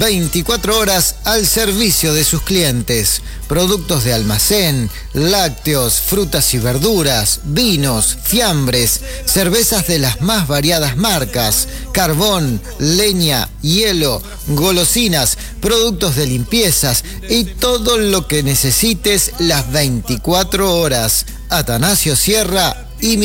24 horas al servicio de sus clientes. Productos de almacén, lácteos, frutas y verduras, vinos, fiambres, cervezas de las más variadas marcas, carbón, leña, hielo, golosinas, productos de limpiezas y todo lo que necesites las 24 horas. Atanasio Sierra